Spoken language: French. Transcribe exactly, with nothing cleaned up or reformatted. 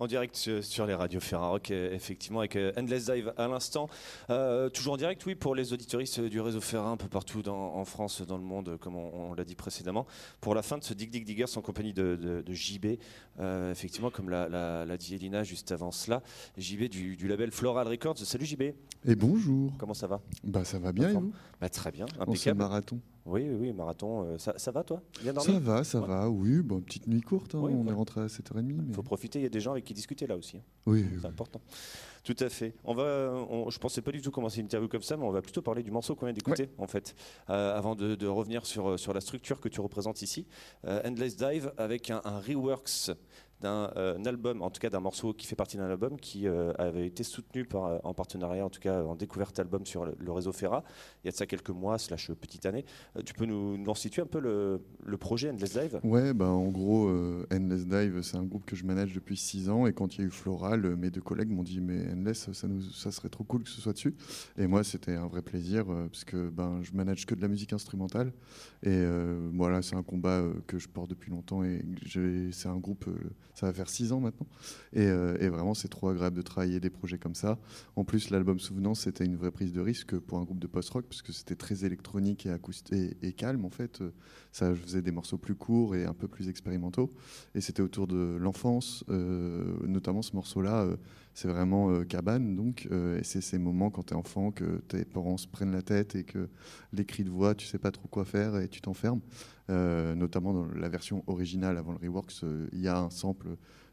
En direct sur, sur les radios Ferrarock, effectivement, avec euh, Endless Dive à l'instant. Euh, toujours en direct, oui, pour les auditoristes du réseau Ferra, un peu partout dans, en France, dans le monde, comme on, on l'a dit précédemment. Pour la fin de ce Dig Dig Diggers en compagnie de, de, de J B, euh, effectivement, comme l'a, la, la dit Elina juste avant cela, J B du, du label Floral Records. Salut J B. Et bonjour. Comment ça va? Bah ça va bien et vous? Bah, très bien, En ce impeccable. marathon. Oui, oui, oui, marathon. Euh, ça, ça va toi? Bien dormi? Ça va, ça Ouais. va, oui, bon, petite nuit courte, hein, Oui, on voilà. est rentré à sept heures trente. Il Mais... faut profiter, il y a des gens avec qui discuter là aussi. Hein. Oui, C'est oui. important. Tout à fait. On va, on, je pensais pas du tout commencer une interview comme ça, mais on va plutôt parler du morceau qu'on vient d'écouter, ouais. en fait, euh, avant de, de revenir sur, sur la structure que tu représentes ici. Euh, Endless Dive avec un, un reworks d'un euh, album, en tout cas d'un morceau qui fait partie d'un album qui euh, avait été soutenu par, euh, en partenariat, en tout cas en découverte album sur le, le réseau Ferra. Il y a de ça quelques mois, slash petite année. Euh, tu peux nous, nous situer un peu le, le projet Endless Dive? Ouais, bah en gros, euh, Endless Dive, c'est un groupe que je manage depuis six ans. Et quand il y a eu Floral, euh, mes deux collègues m'ont dit mais Endless, ça, nous, ça serait trop cool que ce soit dessus. Et moi, c'était un vrai plaisir euh, parce que ben, je manage que de la musique instrumentale. Et euh, voilà, c'est un combat euh, que je porte depuis longtemps. Et c'est un groupe, euh, ça va faire six ans maintenant. Et, euh, et vraiment, c'est trop agréable de travailler des projets comme ça. En plus, l'album Souvenance, c'était une vraie prise de risque pour un groupe de post-rock parce que c'était très électronique et, acoustique et, et calme en fait. Ça, je faisais des morceaux plus courts et un peu plus expérimentaux. Et c'était autour de l'enfance, euh, notamment ce morceau-là. Euh, c'est vraiment euh, cabane, donc. Euh, et c'est ces moments quand tu es enfant que tes parents se prennent la tête et que les cris de voix, tu sais pas trop quoi faire et tu t'enfermes. Euh, notamment dans la version originale avant le reworks, il euh, y a un sample